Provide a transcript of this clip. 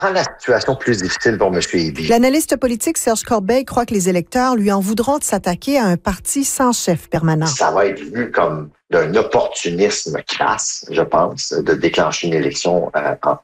rend la situation plus difficile pour M. Eby. L'analyste politique Serge Corbeil croit que les électeurs lui en voudront de s'attaquer à un parti sans chef permanent. Ça va être vu comme d'un opportunisme crasse, je pense, de déclencher une élection